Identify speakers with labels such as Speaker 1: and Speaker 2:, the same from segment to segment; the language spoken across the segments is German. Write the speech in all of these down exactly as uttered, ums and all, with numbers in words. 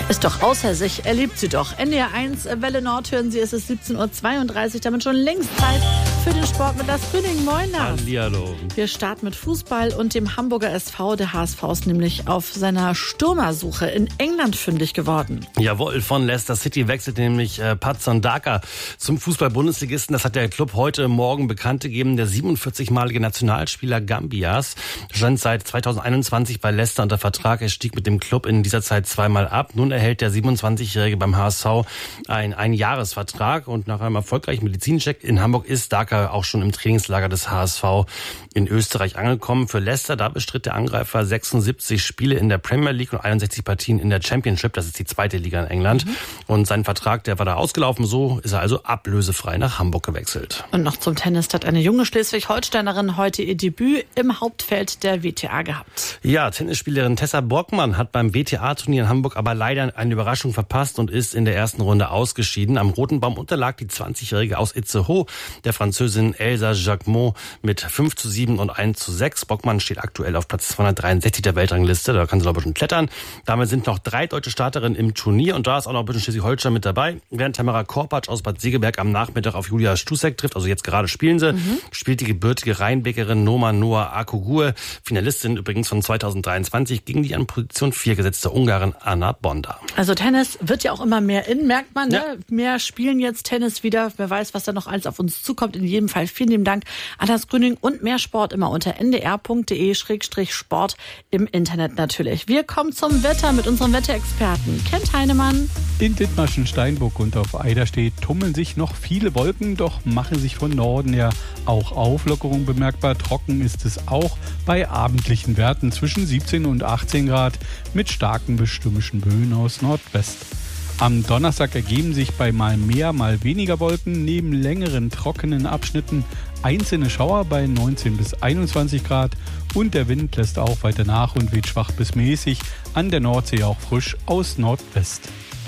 Speaker 1: Ist doch außer sich, er liebt sie doch. N D R eins, Welle Nord hören Sie, es ist siebzehn Uhr zweiunddreißig, damit schon längst Zeit für den Sport mit Lars Grüning. Moin, Lars.
Speaker 2: Hallihallo.
Speaker 1: Wir starten mit Fußball und dem Hamburger S V. Der H S V ist nämlich auf seiner Stürmersuche in England fündig geworden.
Speaker 2: Jawohl, von Leicester City wechselt nämlich äh, Patson Daka zum Fußball-Bundesligisten. Das hat der Club heute Morgen bekannt gegeben. Der siebenundvierzigmalige Nationalspieler Gambias stand seit zweitausendeinundzwanzig bei Leicester unter Vertrag. Er stieg mit dem Club in dieser Zeit zweimal ab. Nun erhält der siebenundzwanzigjährige beim H S V einen Einjahresvertrag und nach einem erfolgreichen Medizincheck in Hamburg ist Daka auch schon im Trainingslager des H S V in Österreich angekommen. Für Leicester, da bestritt der Angreifer sechsundsiebzig Spiele in der Premier League und einundsechzig Partien in der Championship. Das ist die zweite Liga in England. Mhm. Und sein Vertrag, der war da ausgelaufen. So ist er also ablösefrei nach Hamburg gewechselt.
Speaker 1: Und noch zum Tennis hat eine junge Schleswig-Holsteinerin heute ihr Debüt im Hauptfeld der W T A gehabt.
Speaker 2: Ja, Tennisspielerin Tessa Borgmann hat beim W T A-Turnier in Hamburg aber leider eine Überraschung verpasst und ist in der ersten Runde ausgeschieden. Am roten Baum unterlag die zwanzigjährige aus Itzehoe, der Französin Elsa Jacquemot, mit fünf zu sieben und eins zu sechs. Borgmann steht aktuell auf Platz zweihundertdreiundsechzig der Weltrangliste. Da kann sie noch ein bisschen klettern. Damit sind noch drei deutsche Starterinnen im Turnier und da ist auch noch ein bisschen Schleswig-Holstein mit dabei. Während Tamara Korpatsch aus Bad Segeberg am Nachmittag auf Julia Stusek trifft, also jetzt gerade spielen sie, mhm. spielt die gebürtige Rheinbeckerin Noma Noa Akugur, Finalistin übrigens von zweitausenddreiundzwanzig, gegen die an Position vier gesetzte Ungarin Anna Bonda.
Speaker 1: Also Tennis wird ja auch immer mehr in, merkt man.
Speaker 2: Ja.
Speaker 1: Ne? Mehr spielen jetzt Tennis wieder. Wer weiß, was da noch alles auf uns zukommt. In jedem Fall vielen lieben Dank an Lars Grüning und mehr Sport immer unter n d r punkt d e Schrägstrich Sport im Internet natürlich. Wir kommen zum Wetter mit unserem Wetterexperten Kent Heinemann.
Speaker 3: In Dithmarschen, Steinburg und auf Eiderstedt tummeln sich noch viele Wolken, doch machen sich von Norden her auch Auflockerung bemerkbar. Trocken ist es auch bei abendlichen Werten zwischen siebzehn und achtzehn Grad mit starken bis stürmischen Böen aus Nordwest. Am Donnerstag ergeben sich bei mal mehr, mal weniger Wolken neben längeren trockenen Abschnitten einzelne Schauer bei neunzehn bis einundzwanzig Grad und der Wind lässt auch weiter nach und weht schwach bis mäßig, an der Nordsee auch frisch aus Nordwest.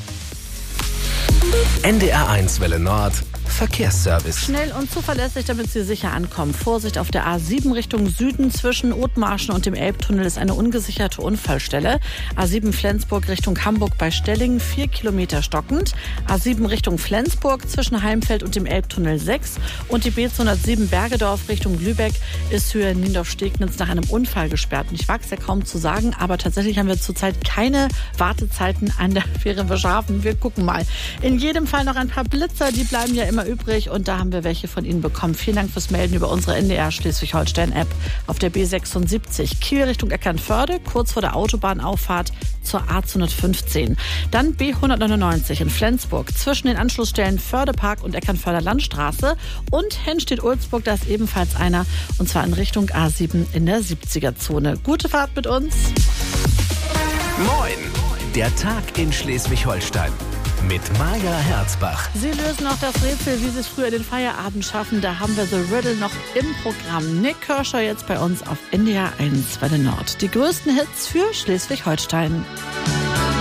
Speaker 4: N D R eins Welle Nord Verkehrsservice.
Speaker 1: Schnell und zuverlässig, damit Sie sicher ankommen. Vorsicht auf der A sieben Richtung Süden zwischen Othmarschen und dem Elbtunnel ist eine ungesicherte Unfallstelle. A sieben Flensburg Richtung Hamburg bei Stellingen, vier Kilometer stockend. A sieben Richtung Flensburg zwischen Heimfeld und dem Elbtunnel sechs. Und die B zweihundertsieben Bergedorf Richtung Lübeck ist Höhe Niendorf-Stegnitz nach einem Unfall gesperrt. Und ich wage es ja kaum zu sagen, aber tatsächlich haben wir zurzeit keine Wartezeiten an der Fähre Verschafen. Wir gucken mal. In jedem Fall noch ein paar Blitzer, die bleiben ja immer übrig und da haben wir welche von Ihnen bekommen. Vielen Dank fürs Melden über unsere N D R Schleswig-Holstein-App auf der B sechsundsiebzig. Kiel Richtung Eckernförde, kurz vor der Autobahnauffahrt zur A zweihundertfünfzehn. Dann B hundertneunundneunzig in Flensburg zwischen den Anschlussstellen Fördepark und Eckernförder Landstraße und Hennstedt-Ulzburg, da ist ebenfalls einer und zwar in Richtung A sieben in der siebziger-Zone. Gute Fahrt mit uns.
Speaker 4: Moin, der Tag in Schleswig-Holstein. Mit Maja Herzbach.
Speaker 1: Sie lösen auch das Rätsel, wie Sie es früher den Feierabend schaffen. Da haben wir The Riddle noch im Programm. Nick Kershaw jetzt bei uns auf N D R eins Welle Nord. Die größten Hits für Schleswig-Holstein.